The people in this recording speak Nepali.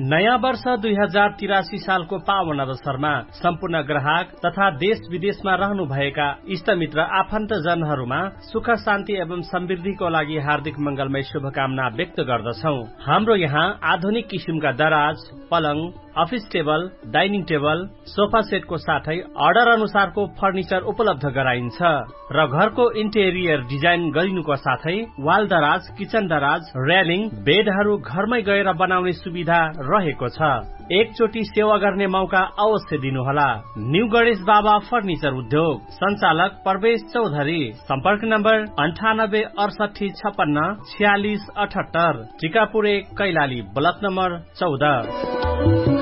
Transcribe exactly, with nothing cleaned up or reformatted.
नयाँ वर्ष दुई हजार तिरासी सालको पावन अवसरमा सम्पूर्ण ग्राहक तथा देश विदेशमा रहनुभएका इष्टमित्र आफन्तजनहरूमा सुख शान्ति एवं समृद्धिको लागि हार्दिक मंगलमय शुभकामना व्यक्त गर्दछौ। हाम्रो यहाँ आधुनिक किसिमका दराज, पलङ, office table, dining table, sofa सेटको साथै अर्डर अनुसारको फर्निचर उपलब्ध गराइन्छ र घरको इन्टेरियर डिजाइन गरिनुको साथै वाल दराज, किचन दराज, रेलिङ, बेडहरू घरमै गएर बनाउने सुविधा रहेको छ। एकचोटि सेवा गर्ने मौका अवश्य दिनुहोला। न्यू गणेश बाबा फर्निचर उद्योग, संचालक प्रवेश चौधरी, सम्पर्क नम्बर अन्ठानब्बे अडसठी छपन्न छयालिस अठहत्तर, टिकापुर एक, कैलाली, ब्लक नम्बर चौध।